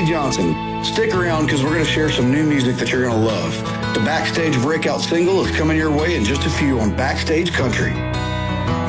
Jesse Johnson. Stick around because we're going to share some new music that you're going to love. The Backstage breakout single is coming your way in just a few on Backstage Country.